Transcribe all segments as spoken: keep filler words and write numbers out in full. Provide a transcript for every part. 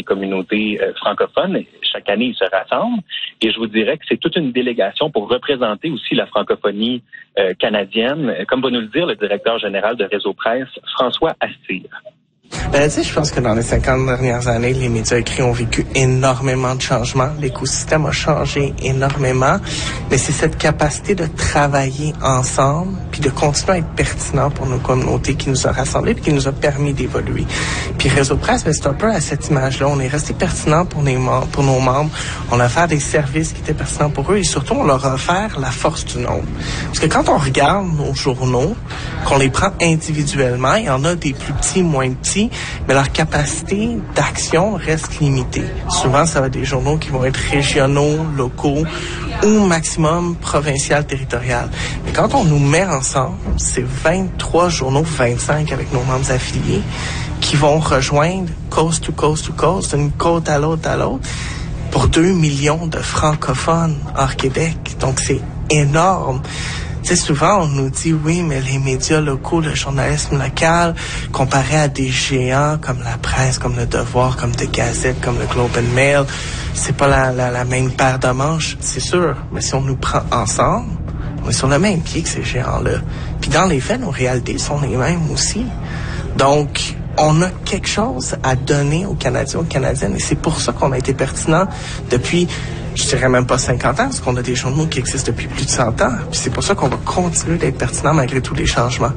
communautés euh, francophones. Chaque année, ils se rassemblent. Et je vous dirais que c'est toute une délégation pour représenter aussi la francophonie euh, canadienne, comme va nous le dire le directeur général de Réseau Presse, François Astir. Ben, tu sais, je pense que dans les cinquante dernières années, les médias écrits ont vécu énormément de changements. L'écosystème a changé énormément. Mais c'est cette capacité de travailler ensemble puis de continuer à être pertinent pour nos communautés qui nous a rassemblés puis qui nous a permis d'évoluer. Puis Réseau Presse, ben, c'est un peu à cette image-là. On est resté pertinent pour, les mem- pour nos membres. On a offert des services qui étaient pertinents pour eux et surtout, on leur a offert la force du nombre. Parce que quand on regarde nos journaux, qu'on les prend individuellement, il y en a des plus petits, moins petits, mais leur capacité d'action reste limitée. Souvent, ça va être des journaux qui vont être régionaux, locaux ou maximum provincial, territorial. Mais quand on nous met ensemble, c'est vingt-trois journaux, vingt-cinq avec nos membres affiliés, qui vont rejoindre coast to coast to coast, d'une côte à l'autre à l'autre, pour deux millions de francophones hors Québec. Donc, c'est énorme. Tu sais, souvent, on nous dit, oui, mais les médias locaux, le journalisme local, comparé à des géants comme la presse, comme Le Devoir, comme The Gazette, comme le Globe and Mail, c'est pas la, la, la même paire de manches, c'est sûr. Mais si on nous prend ensemble, on est sur le même pied que ces géants-là. Puis dans les faits, nos réalités sont les mêmes aussi. Donc, on a quelque chose à donner aux Canadiens, aux Canadiennes, et c'est pour ça qu'on a été pertinent depuis, je dirais même pas cinquante ans, parce qu'on a des journaux qui existent depuis plus de cent ans. Puis c'est pour ça qu'on va continuer d'être pertinent malgré tous les changements.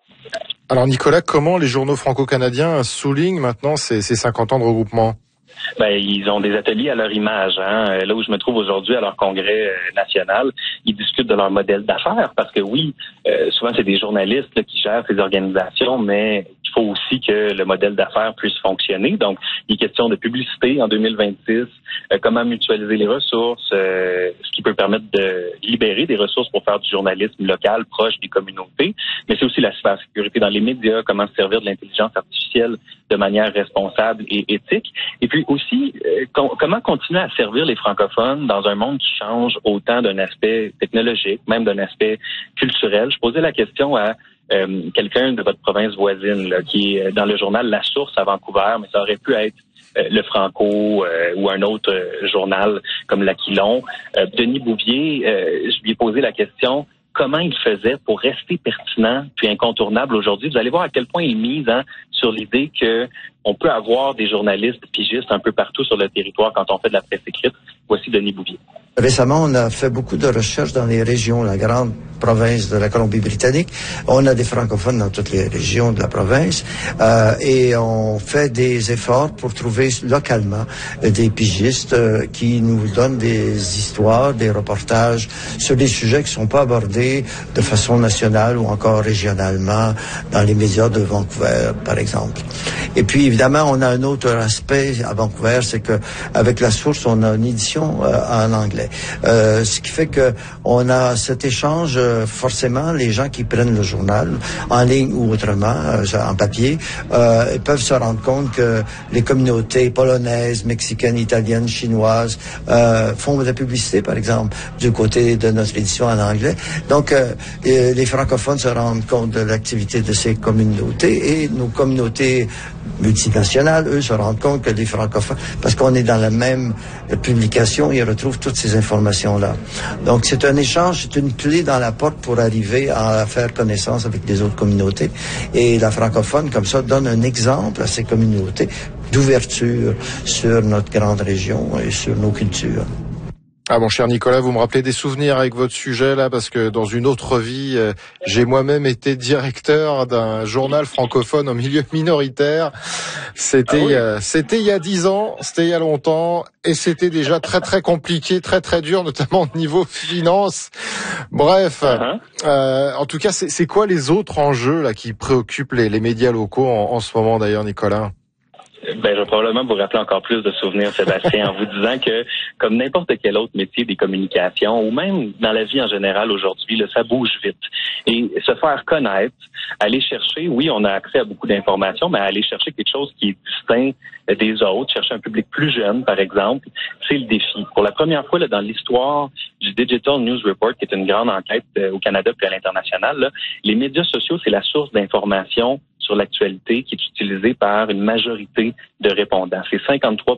Alors Nicolas, comment les journaux franco-canadiens soulignent maintenant ces, ces cinquante ans de regroupement? Ben, ils ont des ateliers à leur image. Hein. Là où je me trouve aujourd'hui à leur congrès euh, national, ils discutent de leur modèle d'affaires parce que oui, euh, souvent c'est des journalistes là, qui gèrent ces organisations, mais il faut aussi que le modèle d'affaires puisse fonctionner. Donc, il est question de publicité en deux mille vingt-six, euh, comment mutualiser les ressources, euh, ce qui peut permettre de libérer des ressources pour faire du journalisme local proche des communautés, mais c'est aussi la cybersécurité dans les médias, comment se servir de l'intelligence artificielle de manière responsable et éthique. Et puis aussi, euh, com- comment continuer à servir les francophones dans un monde qui change autant d'un aspect technologique, même d'un aspect culturel. Je posais la question à euh, quelqu'un de votre province voisine là, qui est dans le journal La Source à Vancouver, mais ça aurait pu être euh, Le Franco euh, ou un autre euh, journal comme L'Aquilon. Euh, Denis Bouvier, euh, je lui ai posé la question comment il faisait pour rester pertinent puis incontournable aujourd'hui. Vous allez voir à quel point il mise hein, sur l'idée que on peut avoir des journalistes pigistes un peu partout sur le territoire quand on fait de la presse écrite. Voici Denis Bouvier. Récemment, on a fait beaucoup de recherches dans les régions, la grande province de la Colombie-Britannique. On a des francophones dans toutes les régions de la province euh, et on fait des efforts pour trouver localement des pigistes euh, qui nous donnent des histoires, des reportages sur des sujets qui ne sont pas abordés de façon nationale ou encore régionalement dans les médias de Vancouver, par exemple. Et puis, évidemment, on a un autre aspect à Vancouver, c'est que avec La Source, on a une édition euh, en anglais. Euh, ce qui fait que on a cet échange, euh, forcément, les gens qui prennent le journal, en ligne ou autrement, euh, en papier, euh, peuvent se rendre compte que les communautés polonaises, mexicaines, italiennes, chinoises euh, font de la publicité, par exemple, du côté de notre édition en anglais. Donc, euh, les francophones se rendent compte de l'activité de ces communautés et nos communautés multinationales, eux, se rendent compte que les francophones, parce qu'on est dans la même publication, ils retrouvent toutes ces informations-là. Donc, c'est un échange, c'est une clé dans la porte pour arriver à faire connaissance avec les autres communautés. Et la francophone, comme ça, donne un exemple à ces communautés d'ouverture sur notre grande région et sur nos cultures. Ah mon cher Nicolas, vous me rappelez des souvenirs avec votre sujet là, parce que dans une autre vie, euh, j'ai moi-même été directeur d'un journal francophone au milieu minoritaire. C'était, ah oui. euh, c'était il y a dix ans, c'était il y a longtemps, et c'était déjà très très compliqué, très très dur, notamment au niveau finance. Bref, uh-huh. euh, en tout cas, c'est, c'est quoi les autres enjeux là qui préoccupent les, les médias locaux en, en ce moment d'ailleurs, Nicolas? Ben, je vais probablement vous rappeler encore plus de souvenirs, Sébastien, en vous disant que, comme n'importe quel autre métier des communications, ou même dans la vie en général aujourd'hui, là, ça bouge vite. Et se faire connaître, aller chercher, oui, on a accès à beaucoup d'informations, mais aller chercher quelque chose qui est distinct des autres, chercher un public plus jeune, par exemple, c'est le défi. Pour la première fois là, dans l'histoire du Digital News Report, qui est une grande enquête euh, au Canada puis à l'international, là, les médias sociaux, c'est la source d'information sur l'actualité qui est utilisée par une majorité de répondants. C'est cinquante-trois